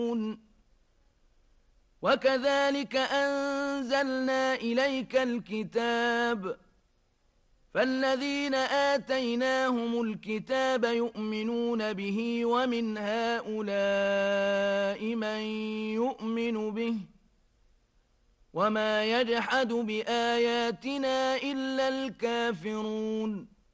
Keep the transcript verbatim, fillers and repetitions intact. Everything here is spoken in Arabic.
وكذلك أنزلنا إليك الكتاب فالذين آتيناهم الكتاب يؤمنون به ومن هؤلاء من يؤمن به وما يجحد بآياتنا إلا الكافرون